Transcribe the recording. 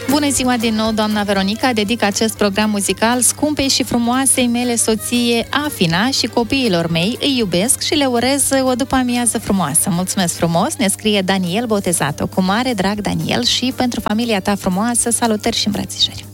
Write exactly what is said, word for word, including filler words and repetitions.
Bună ziua din nou, doamna Veronica. Dedic acest program muzical scumpei și frumoasei mele soție Afina și copiilor mei. Îi iubesc și le urez o după-amiază frumoasă. Mulțumesc frumos, ne scrie Daniel Botezato. Cu mare drag, Daniel, și pentru familia ta frumoasă, salutări și îmbrățișări.